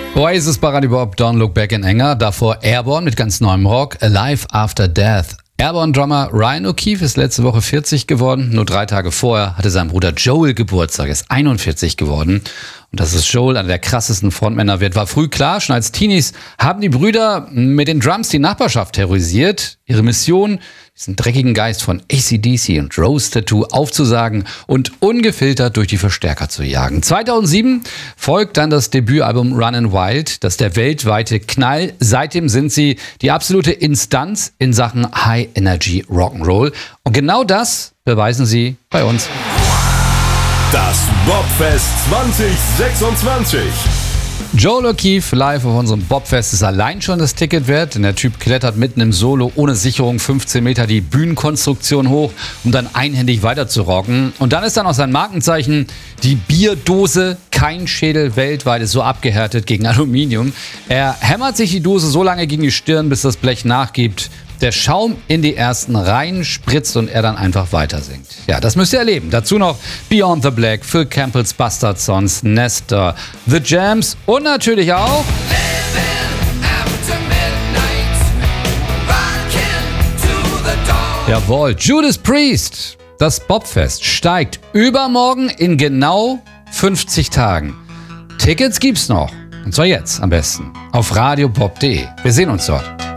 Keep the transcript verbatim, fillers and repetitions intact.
Oasis bei Radio Bob, Don't Look Back in Anger. Davor Airborne mit ganz neuem Rock, Alive After Death. Airborne-Drummer Ryan O'Keefe ist letzte Woche vierzig geworden. Nur drei Tage vorher hatte sein Bruder Joel Geburtstag, ist einundvierzig geworden. Und dass es Joel einer der krassesten Frontmänner wird, war früh klar. Schon als Teenies haben die Brüder mit den Drums die Nachbarschaft terrorisiert. Ihre Mission, diesen dreckigen Geist von A C D C und Rose Tattoo aufzusagen und ungefiltert durch die Verstärker zu jagen. zweitausendsieben folgt dann das Debütalbum Runnin' Wild, das der weltweite Knall. Seitdem sind sie die absolute Instanz in Sachen High Energy Rock'n'Roll. Und genau das beweisen sie bei uns. Das Bobfest zwanzig sechsundzwanzig. Joel O'Keefe live auf unserem Bobfest ist allein schon das Ticket wert, denn der Typ klettert mitten im Solo ohne Sicherung fünfzehn Meter die Bühnenkonstruktion hoch, um dann einhändig weiter zu rocken. Und dann ist dann auch sein Markenzeichen die Bierdose. Kein Schädel weltweit ist so abgehärtet gegen Aluminium. Er hämmert sich die Dose so lange gegen die Stirn, bis das Blech nachgibt. Der Schaum in die ersten Reihen spritzt und er dann einfach weiter singt. Ja, das müsst ihr erleben. Dazu noch Beyond the Black, Phil Campbells Bastard Sons, Nestor, The Jams und natürlich auch jawohl, Judas Priest. Das Bobfest steigt übermorgen in genau fünfzig Tagen. Tickets gibt's noch. Und zwar jetzt am besten auf radiobob punkt de. Wir sehen uns dort.